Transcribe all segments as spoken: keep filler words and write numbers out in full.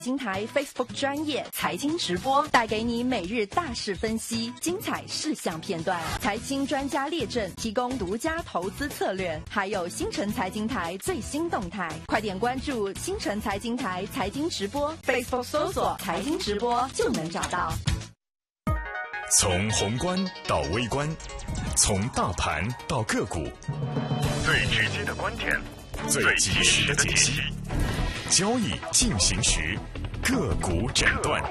金台 Facebook 专业财经直播，带给你每日大事分析、精彩事项片段，财经专家列阵，提供独家投资策略，还有新城财经台最新动态。快点关注新城财经台财经直播 ，Facebook 搜索财经直播就能找到。 从宏观到微观，从大盘到个股，最直接的观点，最及时的解析。交易进行时，个股诊断。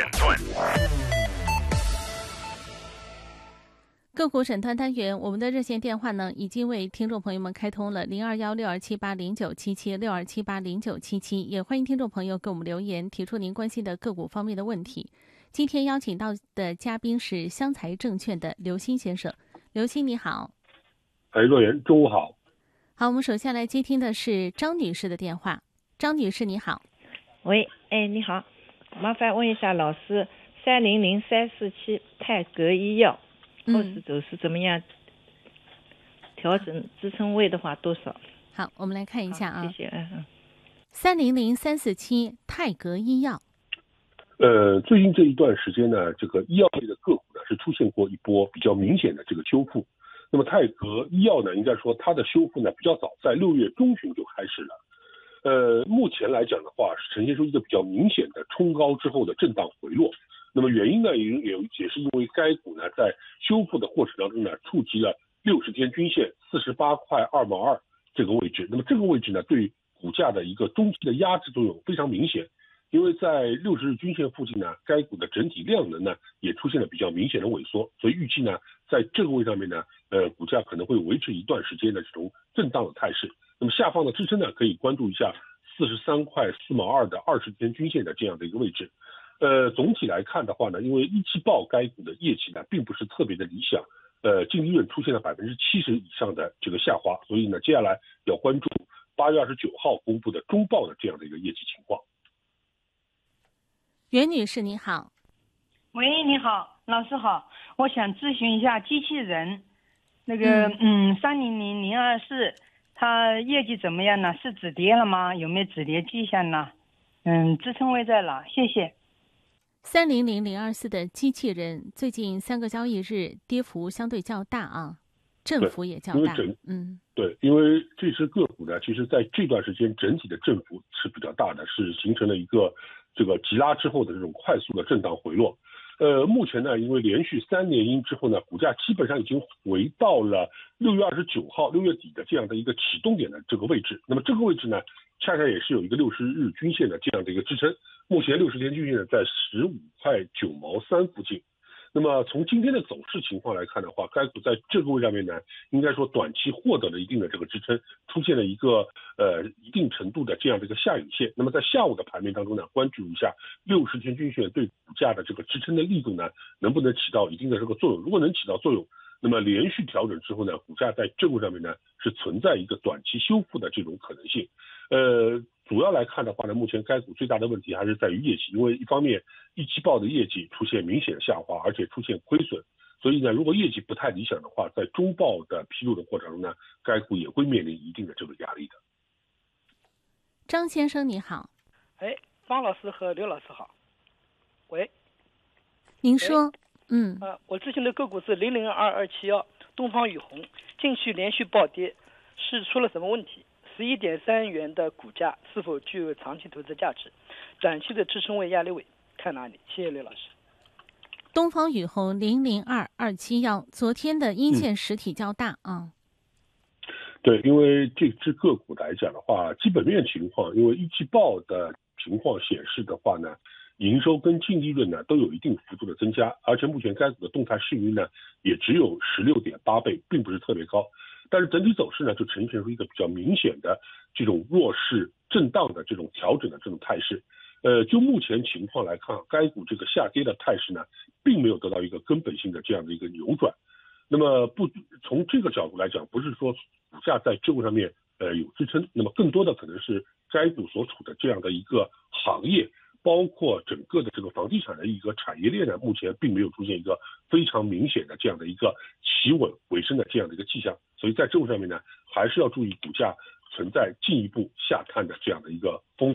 个股诊断单元，我们的热线电话呢，已经为听众朋友们开通了零二幺六二七八零九七七六二七八零九七七，也欢迎听众朋友给我们留言，提出您关心的个股方面的问题。今天邀请到的嘉宾是湘财证券的刘鑫先生。刘鑫你好。 哎，若言，中午好。 好，我们首先来接听的是张女士的电话。张女士你好。 喂，哎，你好，麻烦问一下老师，三零零三四七泰格医药后市走势怎么样？嗯、调整支撑位的话多少？ 好，我们来看一下啊。 谢谢。嗯， 三零零三四七泰格医药。 呃，最近这一段时间呢，这个医药类的个股呢是出现过一波比较明显的这个修复。那么泰格医药呢，应该说它的修复呢比较早，在六月中旬就开始了。呃，目前来讲的话，是呈现出一个比较明显的冲高之后的震荡回落。那么原因呢，也也也是因为该股呢在修复的过程当中呢，触及了六十天均线四十八块二毛二这个位置。那么这个位置呢，对股价的一个中期的压制作用非常明显。因为在六十日均线附近呢，该股的整体量能呢也出现了比较明显的萎缩，所以预计呢，在这个位上面呢，呃，股价可能会维持一段时间的这种震荡的态势。那么下方的支撑呢，可以关注一下四十三块四毛二的二十天均线的这样的一个位置。呃，总体来看的话呢，因为一季报该股的业绩呢并不是特别的理想，呃，净利润出现了百分之七十以上的这个下滑，所以呢，接下来要关注八月二十九号公布的中报的这样的一个业绩情况。 袁女士你好。 喂，你好，老师好，我想咨询一下机器人，那个嗯，三零零零二四，它业绩怎么样呢？是止跌了吗？有没有止跌迹象呢？嗯，支撑位在哪？谢谢。 三零零零二四的机器人最近三个交易日跌幅相对较大啊，振幅也较大。嗯， 对，因为这只个股呢，其实在这段时间整体的振幅是比较大的，是形成了一个这个急拉之后的这种快速的震荡回落。呃，目前呢，因为连续三连阴之后呢，股价基本上已经回到了六月二十九号六月底的这样的一个启动点的这个位置。那么这个位置呢，恰恰也是有一个六十日均线的这样的一个支撑。目前六十天均线呢在十五块九毛三附近。那么从今天的走势情况来看的话，该股在这个位上面呢，应该说短期获得了一定的这个支撑，出现了一个呃一定程度的这样的一个下影线。那么在下午的盘面当中呢，关注一下六十天均线对股价的这个支撑的力度呢，能不能起到一定的这个作用？如果能起到作用，那么连续调整之后呢，股价在这个上面呢是存在一个短期修复的这种可能性。呃，主要来看的话呢，目前该股最大的问题还是在于业绩，因为一方面一季报的业绩出现明显下滑，而且出现亏损，所以呢，如果业绩不太理想的话，在中报的披露的过程中呢，该股也会面临一定的这个压力的。 张先生你好。 哎，方老师和刘老师好。喂， 您说。嗯， 呃，我咨询的个股是零零二二七幺东方雨虹，近期连续暴跌，是出了什么问题？十一点三元的股价是否具有长期投资价值？短期的支撑位、压力位看哪里？谢谢刘老师。 东方雨虹零零二二七幺，昨天的阴线实体较大啊、嗯。 对，因为这只个股来讲的话，基本面情况，因为一季报的情况显示的话呢，营收跟净利润呢都有一定幅度的增加，而且目前该股的动态市盈率呢也只有十六点八倍，并不是特别高。但是整体走势呢，就呈现出一个比较明显的这种弱势震荡的这种调整的这种态势。呃，就目前情况来看，该股这个下跌的态势呢，并没有得到一个根本性的这样的一个扭转。那么不从这个角度来讲，不是说股价在这个上面呃有支撑，那么更多的可能是该股所处的这样的一个行业，包括整个的这个房地产的一个产业链呢，目前并没有出现一个非常明显的这样的一个企稳回升的这样的一个迹象，所以在这个上面呢，还是要注意股价存在进一步下探的这样的一个风险。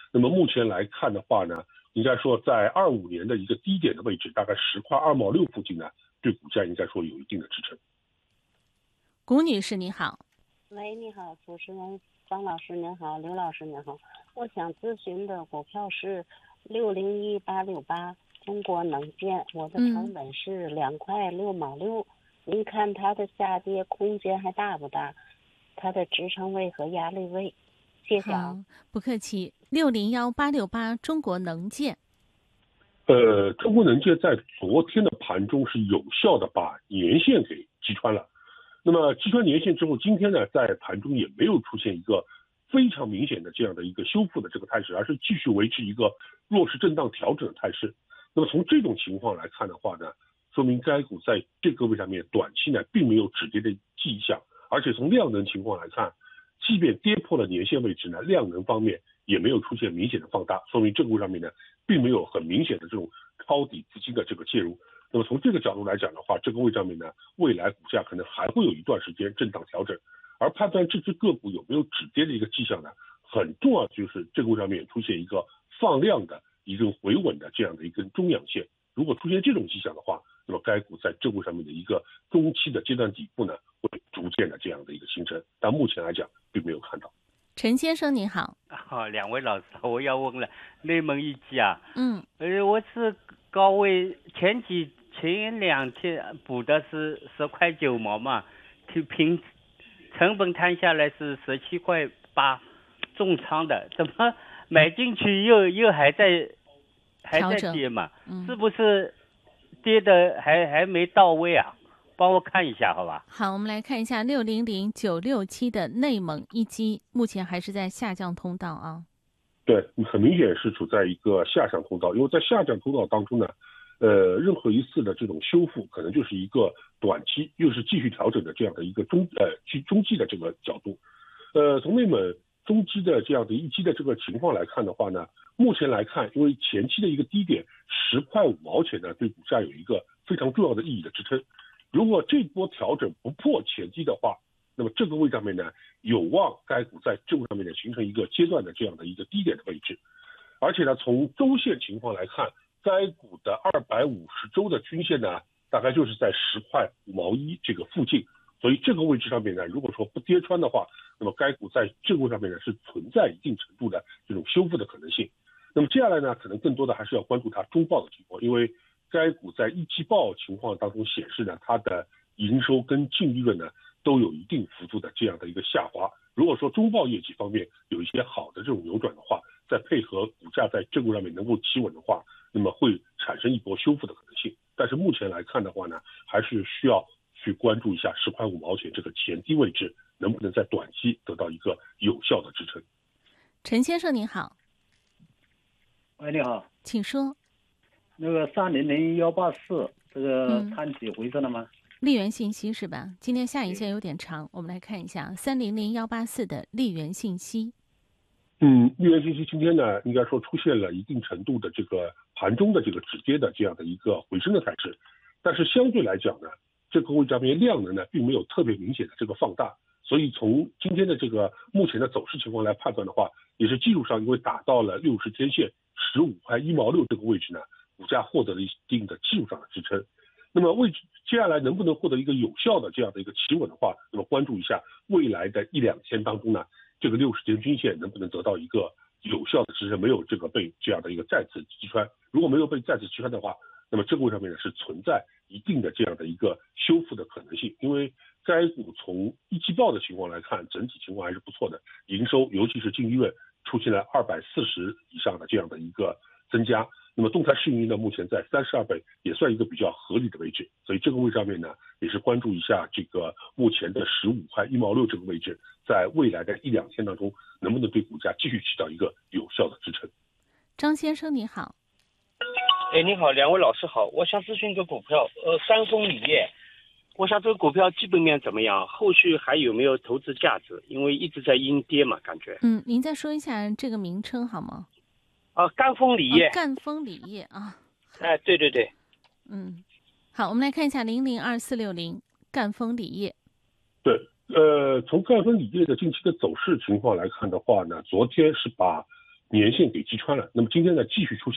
那么目前来看的话呢，应该说在二五年的一个低点的位置，大概十块二毛六附近呢，对股价应该说有一定的支撑。 谷女士你好。 喂，你好，主持人张老师您好，刘老师您好，我想咨询的股票是六零一八六八中国能建，我的成本是两块六毛六，您看它的下跌空间还大不大？它的支撑位和压力位？谢谢啊。 好，不客气。六零幺八六八中国能建。 呃，中国能建在昨天的盘中是有效的把年线给击穿了。那么击穿年线之后，今天呢在盘中也没有出现一个非常明显的这样的一个修复的这个态势，而是继续维持一个弱势震荡调整的态势。那么从这种情况来看的话呢，说明该股在这个位上面短期呢并没有止跌的迹象，而且从量能情况来看，即便跌破了年线位置呢，量能方面也没有出现明显的放大，说明这个位上面呢并没有很明显的这种抄底资金的这个介入。那么从这个角度来讲的话，这个位上面呢，未来股价可能还会有一段时间震荡调整，而判断这只个股有没有止跌的一个迹象呢，很重要就是这个位上面出现一个放量的一根回稳的这样的一根中阳线。如果出现这种迹象的话，那么该股在这个位上面的一个中期的阶段底部呢，会逐渐的这样的一个形成，但目前来讲并没有看到。 陈先生你好。 好、哦，两位老师，我要问了，内蒙一击啊， 嗯， 呃，我是高位前几前两天补的是十块九毛嘛，平成本摊下来是十七块八，重仓的，怎么买进去又又还在还在跌嘛？ 嗯、 是不是跌的还还没到位啊？帮我看一下好吧。 好，我们来看一下六零零九六七的内蒙一击，目前还是在下降通道啊。 对，很明显是处在一个下降通道，因为在下降通道当中呢，呃，任何一次的这种修复，可能就是一个短期又是继续调整的这样的一个中呃中期的这个角度。呃，从内蒙中期的这样的一击的这个情况来看的话呢，目前来看，因为前期的一个低点十块五毛钱呢，对股价有一个非常重要的意义的支撑。如果这波调整不破前低的话，那么这个位上面呢，有望该股在这个上面呢形成一个阶段的这样的一个低点的位置。而且呢，从周线情况来看，该股的二百五十周的均线呢，大概就是在十块五毛一这个附近。所以这个位置上面呢，如果说不跌穿的话，那么该股在这个位上面呢是存在一定程度的这种修复的可能性。那么接下来呢，可能更多的还是要关注它中报的情况，因为该股在一季报情况当中显示呢，它的营收跟净利润呢都有一定幅度的这样的一个下滑。如果说中报业绩方面有一些好的这种扭转的话，再配合股价在这个上面能够企稳的话，那么会产生一波修复的可能性。但是目前来看的话呢，还是需要去关注一下十块五毛钱这个前低位置能不能在短期得到一个有效的支撑。 陈先生您好。 喂，你好， 请说。 那个三零零幺八四这个探底回升了吗？ 利源信息是吧？今天下影线有点长，我们来看一下三零零幺八四的利源信息。 嗯，利源信息今天呢，应该说出现了一定程度的这个盘中的这个止跌的这样的一个回升的态势，但是相对来讲呢，这个位置上面量能呢并没有特别明显的这个放大，所以从今天的这个目前的走势情况来判断的话，也是技术上因为打到了六十天线十五块一毛六这个位置呢，股价获得了一定的技术上的支撑。那么位置接下来能不能获得一个有效的这样的一个企稳的话，那么关注一下未来的一两天当中呢，这个六十天均线能不能得到一个有效的支撑，没有这个被这样的一个再次击穿。如果没有被再次击穿的话，那么这个位上面呢是存在一定的这样的一个修复的可能性。因为该股从一季报的情况来看，整体情况还是不错的，营收尤其是净利润出现了二百四十以上的这样的一个增加。那么动态市盈率呢，目前在三十二倍，也算一个比较合理的位置。所以这个位上面呢，也是关注一下这个目前的十五块一毛六这个位置，在未来的一两天当中，能不能对股价继续起到一个有效的支撑。 张先生你好。 哎，你好，两位老师好，我想咨询一个股票，呃，三丰锂业，我想这个股票基本面怎么样？后续还有没有投资价值？因为一直在阴跌嘛，感觉。 嗯，您再说一下这个名称好吗？ 啊，赣锋锂业。 哦、赣锋锂业啊。 哎，对对对。 嗯，好，我们来看一下零零二四六零赣锋锂业。 对，呃，从赣锋锂业的近期的走势情况来看的话呢，昨天是把年线给击穿了，那么今天呢继续出现